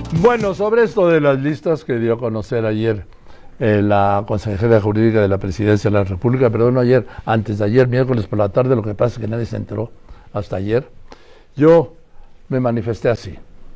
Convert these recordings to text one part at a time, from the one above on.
Bueno, sobre esto de las listas que dio a conocer ayer la consejera jurídica de la Presidencia de la República, perdón, no ayer, antes de ayer, miércoles por la tarde, lo que pasa es que nadie se enteró hasta ayer, yo me manifesté así.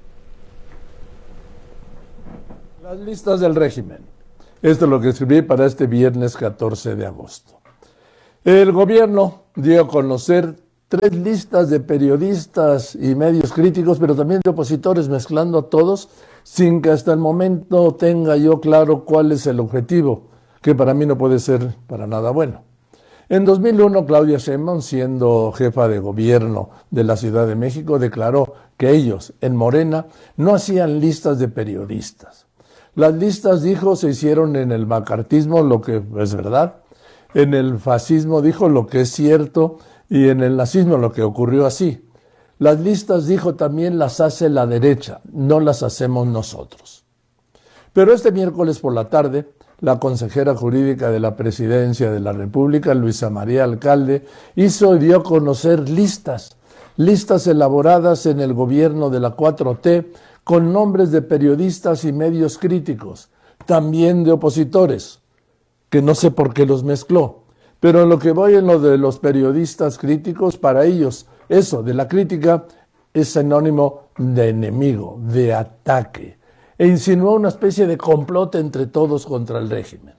Las listas del régimen. Esto es lo que escribí para este viernes 14 de agosto. El gobierno dio a conocer 3 listas de periodistas y medios críticos, pero también de opositores, mezclando a todos, sin que hasta el momento tenga yo claro cuál es el objetivo, que para mí no puede ser para nada bueno. En 2001, Claudia Sheinbaum, siendo jefa de gobierno de la Ciudad de México, declaró que ellos, en Morena, no hacían listas de periodistas. Las listas, dijo, se hicieron en el macartismo, lo que es verdad, en el fascismo, dijo, lo que es cierto, y en el nazismo, lo que ocurrió así. Las listas, dijo, también las hace la derecha, no las hacemos nosotros. Pero este miércoles por la tarde, la consejera jurídica de la Presidencia de la República, Luisa María Alcalde, hizo y dio a conocer listas elaboradas en el gobierno de la 4T, con nombres de periodistas y medios críticos, también de opositores, que no sé por qué los mezcló. Pero en lo que voy en lo de los periodistas críticos, para ellos eso de la crítica es sinónimo de enemigo, de ataque, e insinuó una especie de complot entre todos contra el régimen.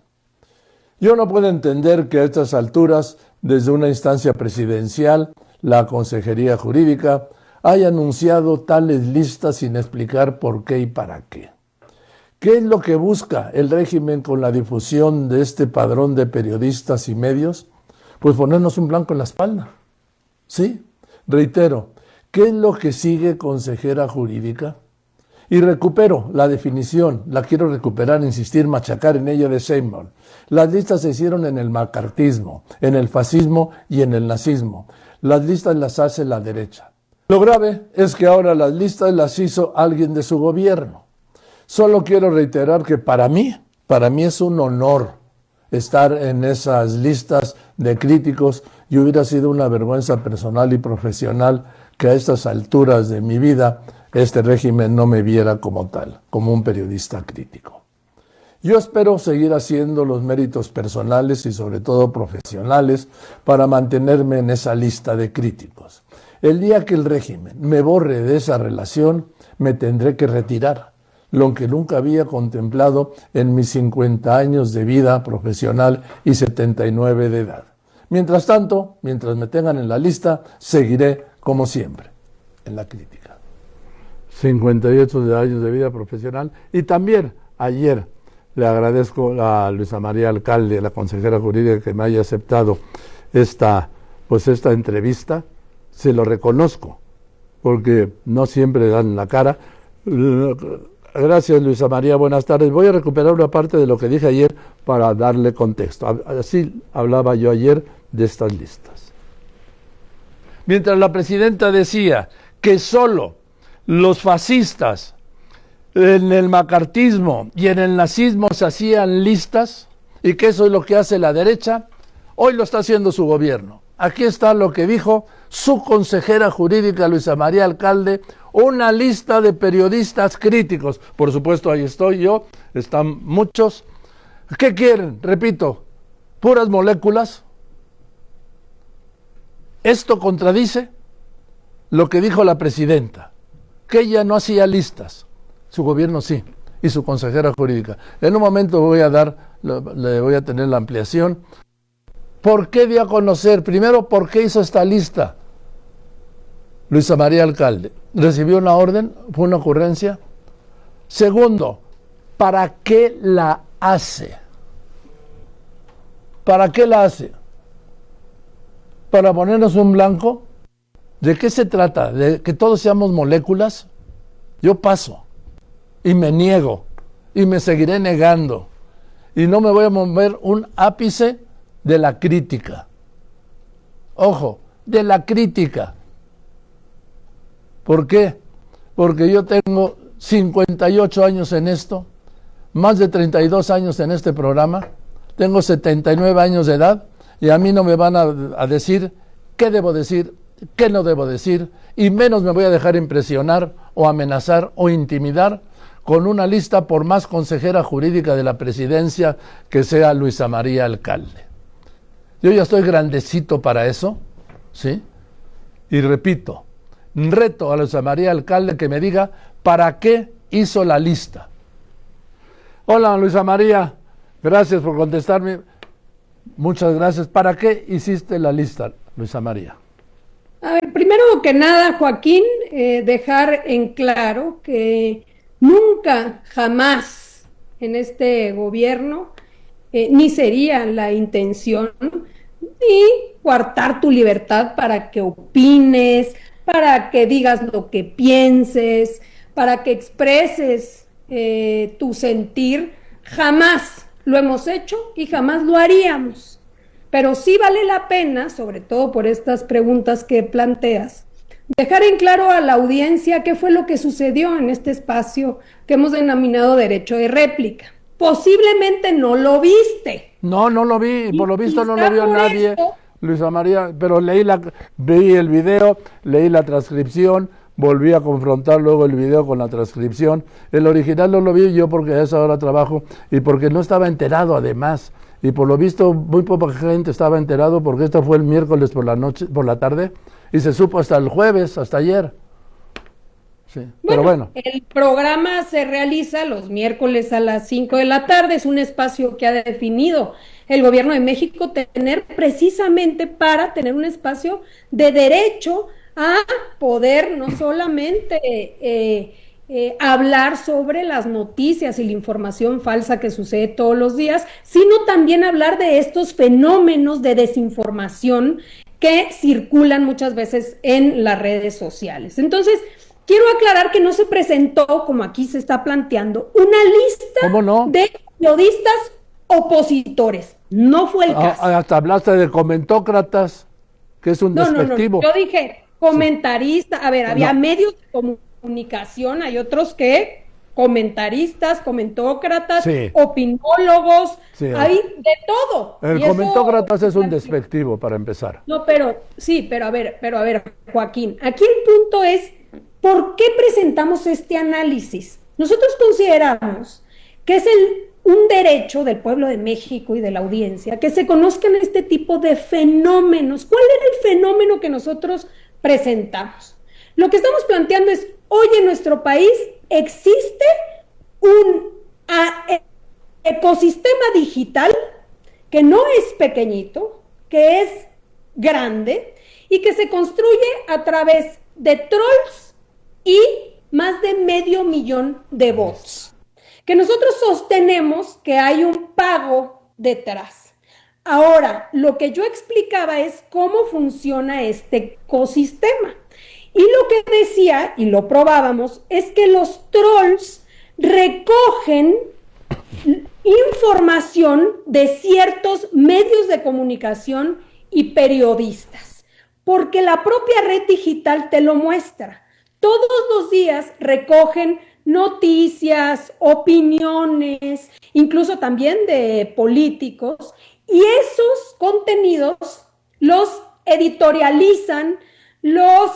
Yo no puedo entender que a estas alturas, desde una instancia presidencial, la Consejería Jurídica haya anunciado tales listas sin explicar por qué y para qué. ¿Qué es lo que busca el régimen con la difusión de este padrón de periodistas y medios? Pues ponernos un blanco en la espalda. ¿Sí? Reitero, ¿qué es lo que sigue consejera jurídica? Y recupero la definición, la quiero recuperar, insistir, machacar en ella de Sheinbaum. Las listas se hicieron en el macartismo, en el fascismo y en el nazismo. Las listas las hace la derecha. Lo grave es que ahora las listas las hizo alguien de su gobierno. Solo quiero reiterar que para mí es un honor estar en esas listas de críticos y hubiera sido una vergüenza personal y profesional que a estas alturas de mi vida este régimen no me viera como tal, como un periodista crítico. Yo espero seguir haciendo los méritos personales y sobre todo profesionales para mantenerme en esa lista de críticos. El día que el régimen me borre de esa relación, me tendré que retirar, lo que nunca había contemplado en mis 50 años de vida profesional y 79 de edad. Mientras tanto, mientras me tengan en la lista, seguiré, como siempre, en la crítica. 58 años de vida profesional. Y también ayer le agradezco a Luisa María Alcalde, la consejera jurídica, que me haya aceptado esta entrevista. Se lo reconozco, porque no siempre dan la cara. Gracias, Luisa María, buenas tardes. Voy a recuperar una parte de lo que dije ayer para darle contexto. Así hablaba yo ayer de estas listas. Mientras la presidenta decía que solo los fascistas en el macartismo y en el nazismo se hacían listas y que eso es lo que hace la derecha, hoy lo está haciendo su gobierno. Aquí está lo que dijo su consejera jurídica, Luisa María Alcalde, una lista de periodistas críticos. Por supuesto, ahí estoy yo, están muchos. ¿Qué quieren? Repito, puras moléculas. Esto contradice lo que dijo la presidenta, que ella no hacía listas, su gobierno sí, y su consejera jurídica. En un momento le voy a tener la ampliación. ¿Por qué dio a conocer? Primero, ¿por qué hizo esta lista? Luisa María Alcalde, ¿recibió una orden? ¿Fue una ocurrencia? Segundo, ¿para qué la hace? ¿Para qué la hace? ¿Para ponernos un blanco? ¿De qué se trata? ¿De que todos seamos moléculas? Yo paso y me niego y me seguiré negando y no me voy a mover un ápice de la crítica. Ojo, de la crítica. ¿Por qué? Porque yo tengo 58 años en esto, más de 32 años en este programa, tengo 79 años de edad y a mí no me van a decir qué debo decir, qué no debo decir, y menos me voy a dejar impresionar o amenazar o intimidar con una lista por más consejera jurídica de la presidencia que sea Luisa María Alcalde. Yo ya estoy grandecito para eso, ¿sí? Y repito, reto a Luisa María Alcalde que me diga para qué hizo la lista. Hola, Luisa María, gracias por contestarme. Muchas gracias. ¿Para qué hiciste la lista, Luisa María? A ver, primero que nada, Joaquín, dejar en claro que nunca, jamás en este gobierno, ni sería la intención, ni coartar tu libertad para que opines, para que digas lo que pienses, para que expreses tu sentir. Jamás lo hemos hecho y jamás lo haríamos. Pero sí vale la pena, sobre todo por estas preguntas que planteas, dejar en claro a la audiencia qué fue lo que sucedió en este espacio que hemos denominado derecho de réplica. Posiblemente no lo viste. No, no lo vi, por lo visto no lo vio nadie, esto, Luisa María, pero vi el video, leí la transcripción, volví a confrontar luego el video con la transcripción. El original no lo vi yo porque a esa hora trabajo y porque no estaba enterado además. Y por lo visto muy poca gente estaba enterado porque esto fue el miércoles por la tarde y se supo hasta el jueves, hasta ayer. Sí, pero bueno. El programa se realiza los miércoles a las 5 de la tarde, es un espacio que ha definido el gobierno de México tener precisamente para tener un espacio de derecho a poder no solamente hablar sobre las noticias y la información falsa que sucede todos los días, sino también hablar de estos fenómenos de desinformación que circulan muchas veces en las redes sociales. Entonces, quiero aclarar que no se presentó, como aquí se está planteando, una lista de periodistas opositores. No fue el caso. Hasta hablaste de comentócratas, que es un despectivo. No. Yo dije comentarista. A ver, había medios de comunicación, hay otros que comentaristas, comentócratas, opinólogos, hay de todo. El comentócratas es un despectivo para empezar. No, pero a ver, Joaquín, aquí el punto es ¿por qué presentamos este análisis? Nosotros consideramos que es un derecho del pueblo de México y de la audiencia que se conozcan este tipo de fenómenos. ¿Cuál era el fenómeno que nosotros presentamos? Lo que estamos planteando es, hoy en nuestro país existe un ecosistema digital que no es pequeñito, que es grande y que se construye a través de trolls y más de 500,000 de bots, que nosotros sostenemos que hay un pago detrás. Ahora, lo que yo explicaba es cómo funciona este ecosistema. Y lo que decía, y lo probábamos, es que los trolls recogen información de ciertos medios de comunicación y periodistas, porque la propia red digital te lo muestra. Todos los días recogen noticias, opiniones, incluso también de políticos, y esos contenidos los editorializan, los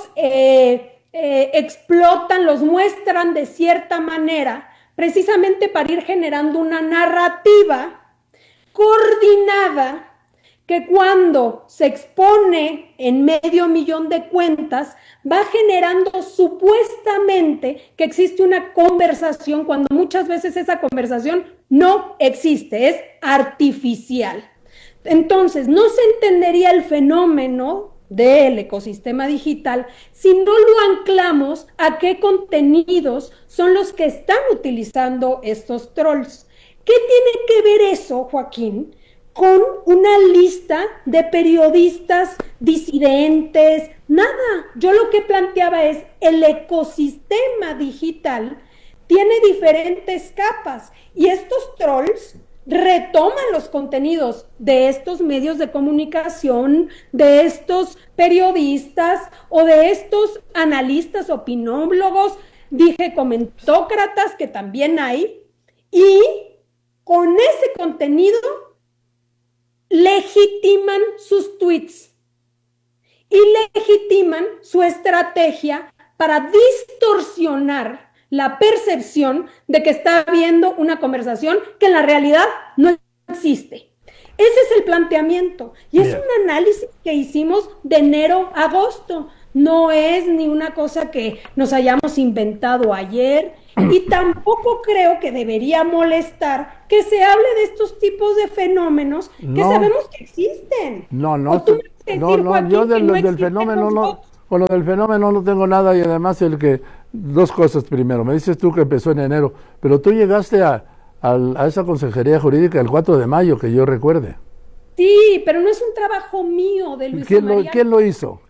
explotan, los muestran de cierta manera, precisamente para ir generando una narrativa coordinada que cuando se expone en 500,000 de cuentas, va generando supuestamente que existe una conversación, cuando muchas veces esa conversación no existe, es artificial. Entonces, no se entendería el fenómeno del ecosistema digital si no lo anclamos a qué contenidos son los que están utilizando estos trolls. ¿Qué tiene que ver eso, Joaquín, con una lista de periodistas disidentes? Nada, yo lo que planteaba es el ecosistema digital tiene diferentes capas y estos trolls retoman los contenidos de estos medios de comunicación, de estos periodistas o de estos analistas, opinólogos, dije comentócratas que también hay, y con ese contenido legitiman sus tweets y legitiman su estrategia para distorsionar la percepción de que está habiendo una conversación que en la realidad no existe. Ese es el planteamiento y es un análisis que hicimos de enero a agosto. No es ni una cosa que nos hayamos inventado ayer y tampoco creo que debería molestar que se hable de estos tipos de fenómenos que sabemos que existen. No, yo del fenómeno no, con lo del fenómeno no tengo nada y además dos cosas primero, me dices tú que empezó en enero, pero tú llegaste a esa consejería jurídica el 4 de mayo, que yo recuerde. Sí, pero no es un trabajo mío de Luisa María. ¿Quién lo hizo?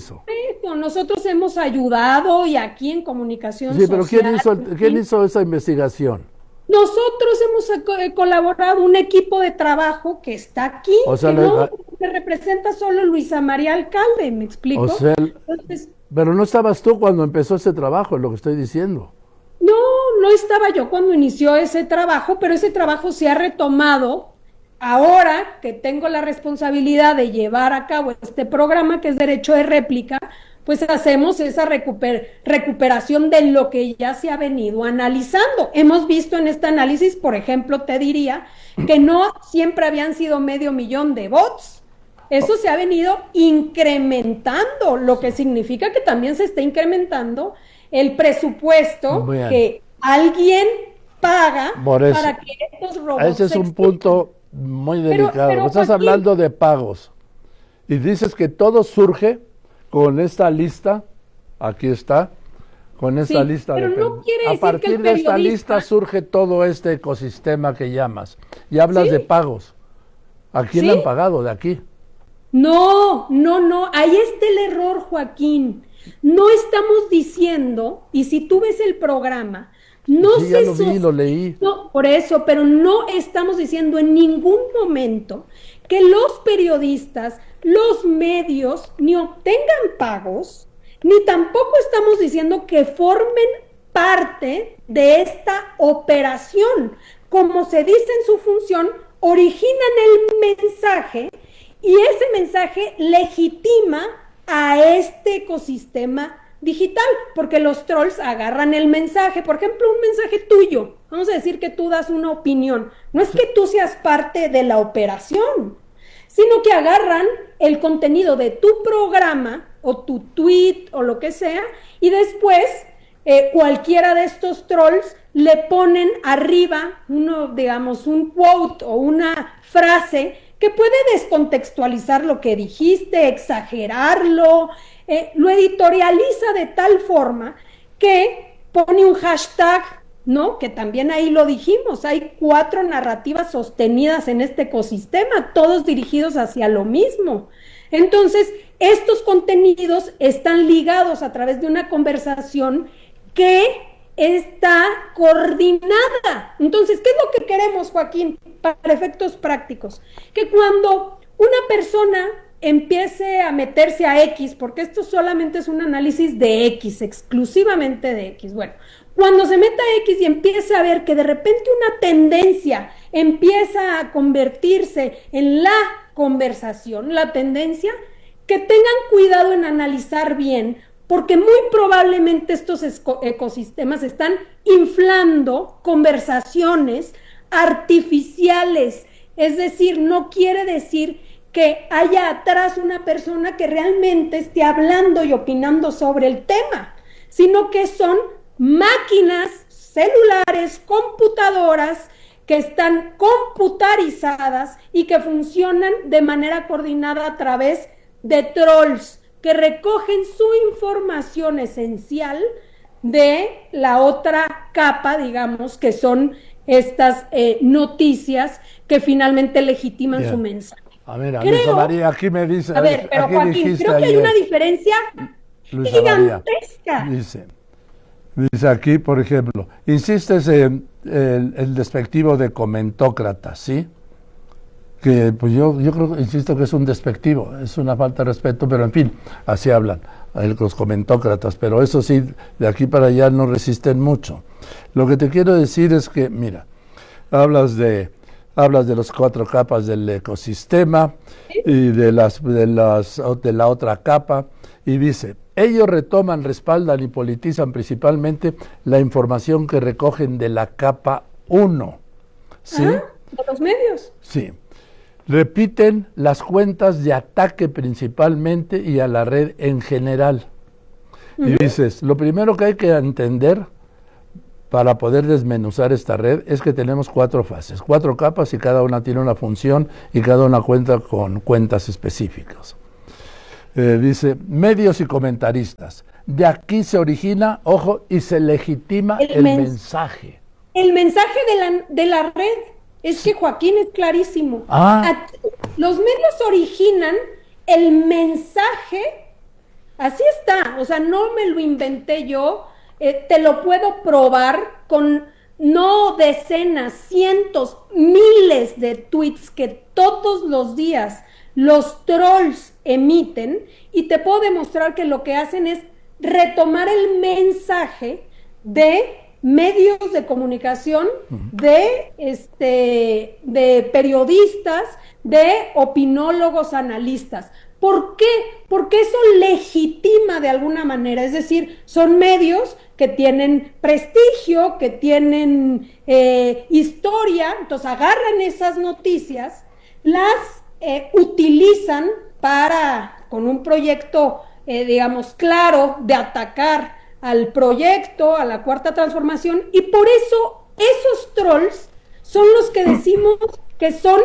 Nosotros hemos ayudado y aquí en Comunicación Social. Sí, pero ¿quién hizo esa investigación? Nosotros hemos colaborado, un equipo de trabajo que está aquí, que representa solo Luisa María Alcalde, ¿me explico? O sea, entonces, pero no estabas tú cuando empezó ese trabajo, es lo que estoy diciendo. No estaba yo cuando inició ese trabajo, pero ese trabajo se ha retomado. Ahora que tengo la responsabilidad de llevar a cabo este programa, que es Derecho de Réplica, pues hacemos esa recuperación de lo que ya se ha venido analizando. Hemos visto en este análisis, por ejemplo, te diría que no siempre habían sido 500,000 de bots. Eso se ha venido incrementando, lo que significa que también se está incrementando el presupuesto que alguien paga para que estos robots... Ese es un punto muy delicado. Pero estás hablando de pagos y dices que todo surge con esta lista, aquí está, con esta lista pero no quiere decir a partir de esta lista surge todo este ecosistema que llamas y hablas de pagos. ¿A quién le han pagado de aquí? No, ahí está el error, Joaquín. No estamos diciendo, y si tú ves el programa, lo leí. No, por eso, pero no estamos diciendo en ningún momento que los periodistas, los medios, ni obtengan pagos, ni tampoco estamos diciendo que formen parte de esta operación. Como se dice en su función, originan el mensaje y ese mensaje legitima a este ecosistema digital, porque los trolls agarran el mensaje, por ejemplo, un mensaje tuyo, vamos a decir que tú das una opinión, no es que tú seas parte de la operación, sino que agarran el contenido de tu programa o tu tweet o lo que sea y después cualquiera de estos trolls le ponen arriba un quote o una frase que puede descontextualizar lo que dijiste, exagerarlo, lo editorializa de tal forma que pone un hashtag, ¿no? Que también ahí lo dijimos, hay 4 narrativas sostenidas en este ecosistema, todos dirigidos hacia lo mismo. Entonces, estos contenidos están ligados a través de una conversación que está coordinada. Entonces, ¿qué es lo que queremos, Joaquín, para efectos prácticos? Que cuando una persona empiece a meterse a X, porque esto solamente es un análisis de X, exclusivamente de X, bueno, cuando se meta a X y empiece a ver que de repente una tendencia empieza a convertirse en la conversación, la tendencia, que tengan cuidado en analizar bien, porque muy probablemente estos ecosistemas están inflando conversaciones artificiales, es decir, no quiere decir que haya atrás una persona que realmente esté hablando y opinando sobre el tema, sino que son máquinas, celulares, computadoras que están computarizadas y que funcionan de manera coordinada a través de trolls que recogen su información esencial de la otra capa, digamos, que son estas noticias que finalmente legitiman su mensaje. A ver, Luisa María, aquí me dice... A ver, pero Joaquín, creo que hay una diferencia gigantesca. Dice aquí, por ejemplo, insistes en el despectivo de comentócrata, ¿sí? Que pues yo creo, insisto que es un despectivo, es una falta de respeto, pero en fin, así hablan los comentócratas, pero eso sí, de aquí para allá no resisten mucho. Lo que te quiero decir es que, mira, hablas de las 4 capas del ecosistema y de la otra capa, Y dice, ellos retoman, respaldan y politizan principalmente la información que recogen de la capa 1. ¿Sí? De los medios. Sí. Repiten las cuentas de ataque principalmente y a la red en general. Y dices, lo primero que hay que entender para poder desmenuzar esta red es que tenemos 4 fases, 4 capas y cada una tiene una función y cada una cuenta con cuentas específicas. Dice, medios y comentaristas. De aquí se origina, ojo, y se legitima el mensaje. El mensaje de la red. Es que Joaquín es clarísimo. Los medios originan el mensaje, así está, o sea, no me lo inventé yo, te lo puedo probar con no decenas, cientos, miles de tweets que todos los días los trolls emiten, y te puedo demostrar que lo que hacen es retomar el mensaje de medios de comunicación, de periodistas, de opinólogos, analistas. ¿Por qué? Porque eso legitima de alguna manera, es decir, son medios que tienen prestigio, que tienen historia, entonces agarran esas noticias, las utilizan con un proyecto, digamos, claro, de atacar al proyecto, a la Cuarta Transformación, y por eso esos trolls son los que decimos que son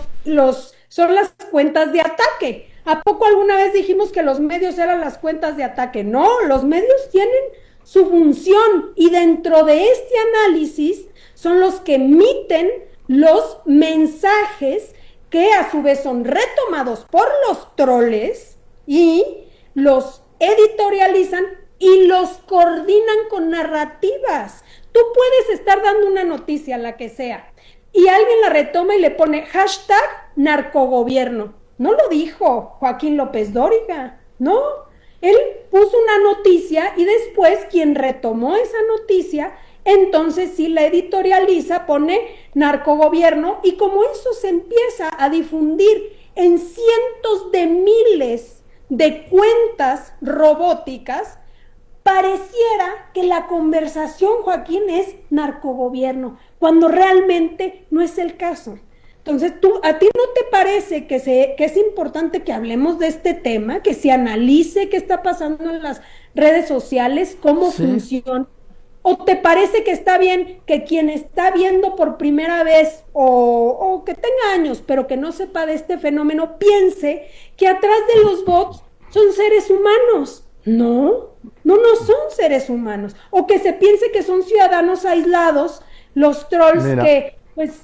son las cuentas de ataque. ¿A poco alguna vez dijimos que los medios eran las cuentas de ataque? No, los medios tienen su función, y dentro de este análisis son los que emiten los mensajes que a su vez son retomados por los troles y los editorializan y los coordinan con narrativas. Tú puedes estar dando una noticia, la que sea, y alguien la retoma y le pone hashtag narcogobierno. No lo dijo Joaquín López Dóriga, no. Él puso una noticia y después quien retomó esa noticia, entonces sí la editorializa, pone narcogobierno, y como eso se empieza a difundir en cientos de miles de cuentas robóticas, pareciera que la conversación, Joaquín, es narcogobierno, cuando realmente no es el caso. Entonces, ¿a ti no te parece que es importante que hablemos de este tema, que se analice qué está pasando en las redes sociales, cómo funciona? ¿O te parece que está bien que quien está viendo por primera vez o que tenga años, pero que no sepa de este fenómeno, piense que atrás de los bots son seres humanos? No son seres humanos. O que se piense que son ciudadanos aislados, los trolls. Mira, que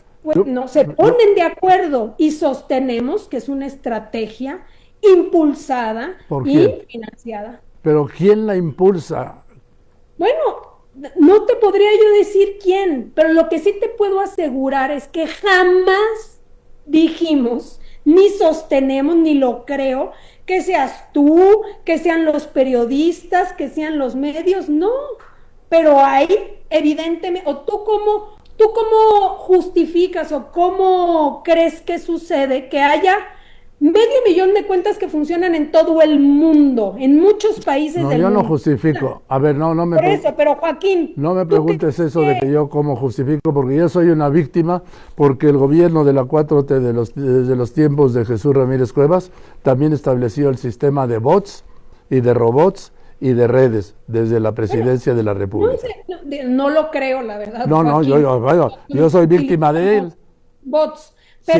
no se ponen de acuerdo, y sostenemos que es una estrategia impulsada y financiada. ¿Pero quién la impulsa? Bueno, no te podría yo decir quién, pero lo que sí te puedo asegurar es que jamás dijimos, ni sostenemos, ni lo creo, que seas tú, que sean los periodistas, que sean los medios, no. Pero hay, evidentemente, o tú cómo justificas o cómo crees que sucede que haya 500,000 de cuentas que funcionan en todo el mundo, en muchos países del mundo. No, yo no justifico. A ver, no me... Por eso, pero Joaquín... No me preguntes eso de que yo cómo justifico, porque yo soy una víctima, porque el gobierno de la 4T desde los tiempos de Jesús Ramírez Cuevas también estableció el sistema de bots y de robots y de redes desde la presidencia de la República. No lo creo, la verdad. No, yo soy víctima de él. Bots,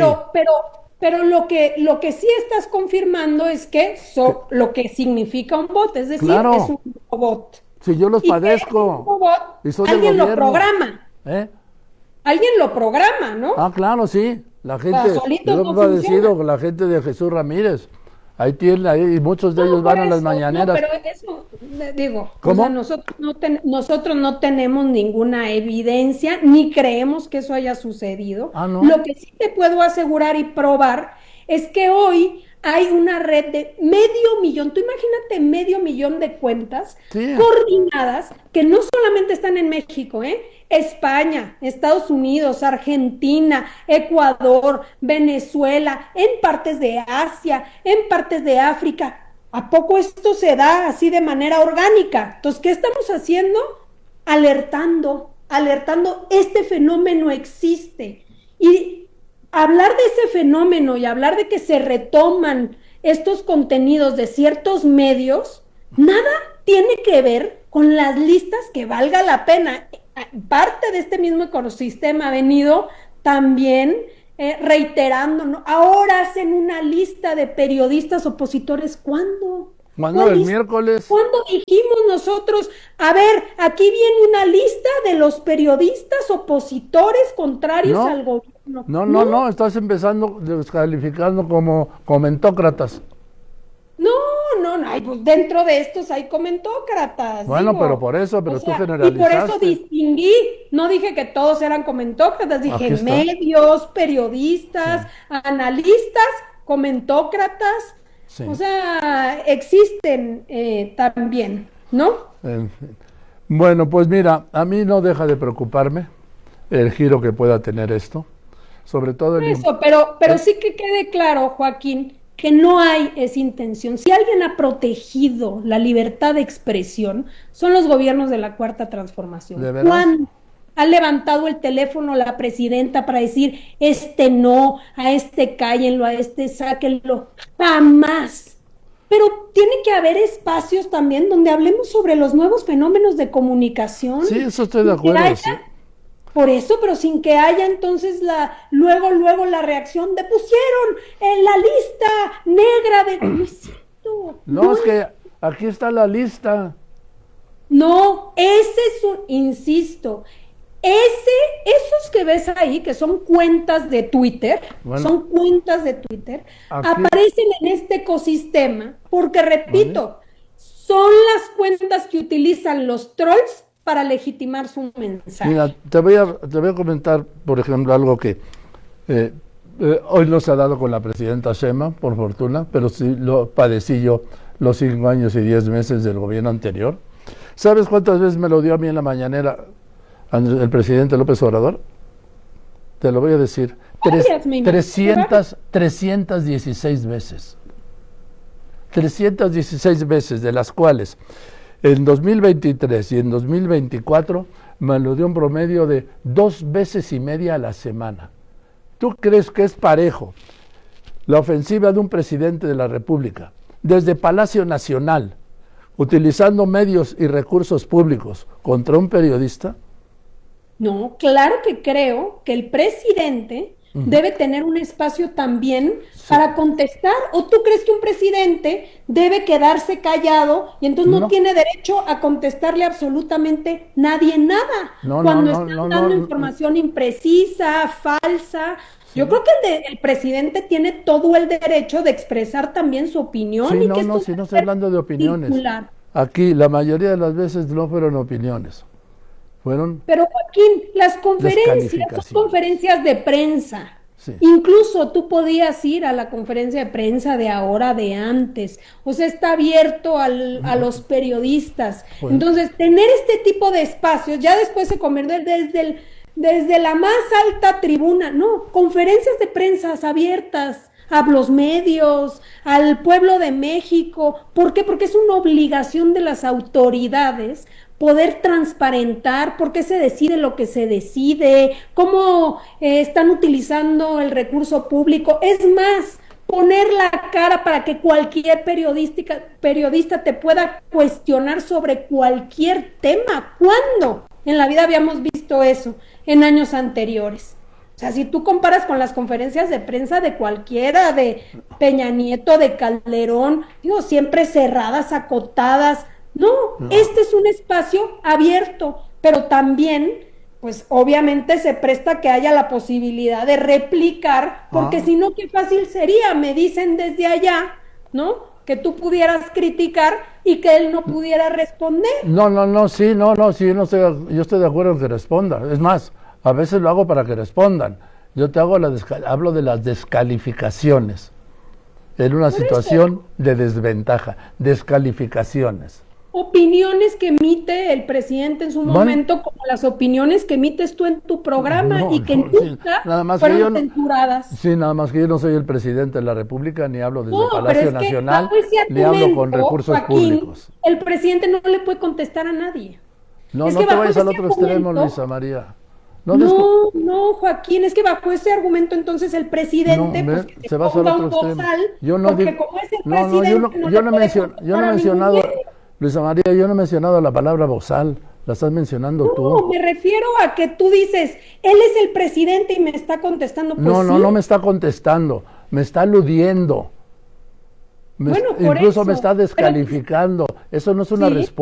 pero lo que sí estás confirmando es que lo que significa un bot, es decir, claro, es un robot. Si yo los padezco. Robot, y soy alguien lo programa. Alguien lo programa, ¿no? Claro, sí. La gente, yo he padecido con la gente de Jesús Ramírez. Ahí muchos de ellos van a las mañaneras. No, pero eso, digo, ¿cómo? O sea, nosotros no tenemos ninguna evidencia, ni creemos que eso haya sucedido. ¿No? Lo que sí te puedo asegurar y probar es que hoy hay una red de 500,000, tú imagínate 500,000 de cuentas coordinadas que no solamente están en México, España, Estados Unidos, Argentina, Ecuador, Venezuela, en partes de Asia, en partes de África, ¿A poco esto se da así de manera orgánica? Entonces, ¿qué estamos haciendo? Alertando, este fenómeno existe. Y hablar de ese fenómeno y hablar de que se retoman estos contenidos de ciertos medios, nada tiene que ver con las listas que valga la pena. Parte de este mismo ecosistema ha venido también reiterando, ¿no? Ahora hacen una lista de periodistas opositores. ¿Cuándo? ¿Cuándo? El miércoles. ¿Cuándo dijimos nosotros, a ver, aquí viene una lista de los periodistas opositores contrarios al gobierno? No, estás empezando descalificando como comentócratas. No, pues dentro de estos hay comentócratas. Bueno, digo, pero tú generalizaste. Y por eso distinguí, no dije que todos eran comentócratas, dije medios, periodistas, analistas, comentócratas, sí. O sea, existen también, ¿no? En fin. Bueno, pues mira, a mí no deja de preocuparme el giro que pueda tener esto, sobre todo pero sí que quede claro, Joaquín, que no hay esa intención. Si alguien ha protegido la libertad de expresión, son los gobiernos de la Cuarta Transformación. ¿De veras? ¿Cuándo ha levantado el teléfono la presidenta para decir, no, a cállenlo, a sáquenlo? Jamás. Pero tiene que haber espacios también donde hablemos sobre los nuevos fenómenos de comunicación. Sí, eso estoy de acuerdo, sí. Por eso, pero sin que haya entonces luego la reacción de pusieron en la lista negra de... No, es que aquí está la lista. No, ese es insisto, esos que ves ahí, que son cuentas de Twitter, aparecen en este ecosistema, porque repito, son las cuentas que utilizan los trolls para legitimar su mensaje. Mira, te voy a comentar, por ejemplo, algo que hoy no se ha dado con la presidenta Sheinbaum, por fortuna, pero sí lo padecí yo los 5 años y 10 meses del gobierno anterior. ¿Sabes cuántas veces me lo dio a mí en la mañanera el presidente López Obrador? Te lo voy a decir. 316 veces. 316 veces, de las cuales en 2023 y en 2024 me lo dio un promedio de 2 veces y media a la semana. ¿Tú crees que es parejo la ofensiva de un presidente de la República desde Palacio Nacional, utilizando medios y recursos públicos contra un periodista? No, claro que creo que el presidente debe tener un espacio también para contestar. ¿O tú crees que un presidente debe quedarse callado y entonces no tiene derecho a contestarle absolutamente nadie nada? Cuando están dando información imprecisa, falsa. Sí. Yo creo que el presidente tiene todo el derecho de expresar también su opinión. Sí, si no estoy hablando de opiniones. Circular. Aquí la mayoría de las veces no fueron opiniones. Pero Joaquín, las conferencias son conferencias de prensa. Sí. Incluso tú podías ir a la conferencia de prensa de ahora, de antes. O sea, está abierto a los periodistas. Entonces, tener este tipo de espacios, ya después se convierte desde la más alta tribuna, conferencias de prensa abiertas a los medios, al pueblo de México. ¿Por qué? Porque es una obligación de las autoridades poder transparentar por qué se decide lo que se decide, cómo están utilizando el recurso público. Es más, poner la cara para que cualquier periodista te pueda cuestionar sobre cualquier tema. ¿Cuándo en la vida habíamos visto eso en años anteriores? O sea, si tú comparas con las conferencias de prensa de cualquiera, de Peña Nieto, de Calderón, siempre cerradas, acotadas. No, este es un espacio abierto, pero también, pues obviamente se presta que haya la posibilidad de replicar, porque si no, qué fácil sería, me dicen desde allá, que tú pudieras criticar y que él no pudiera responder. Yo estoy de acuerdo en que responda. Es más, a veces lo hago para que respondan. Yo hablo de las descalificaciones en una situación de desventaja, descalificaciones. opiniones que emite el presidente en su Bueno. momento, como las opiniones que emites tú en tu programa No, y que no, sí, nunca nada más que yo fueron no- censuradas. Sí, nada más que yo no soy el presidente de la República, ni hablo desde No, pero Palacio es que Nacional, bajo ese ni hablo con argumento, recursos Joaquín, públicos. el presidente no le puede contestar a nadie. No, Es no que te bajo vayas al ese otro extremo, argumento- Luisa María. No, discu- No, Joaquín, es que bajo ese argumento entonces el presidente, No, pues ve, que se va al ponga otro un extremo. bozal, Yo no porque digo, como es el no, no, presidente, no yo le no puede menciono, yo contestar no he a ningún mencionado, medio. Luisa María, yo no he mencionado la palabra bozal, la estás mencionando No, tú. me refiero a que tú dices, él es el presidente y me está contestando. Pues No, no, sí. no me está contestando, me está aludiendo. Bueno, por Incluso eso, me está pero- descalificando. Eso no es una Sí. respuesta.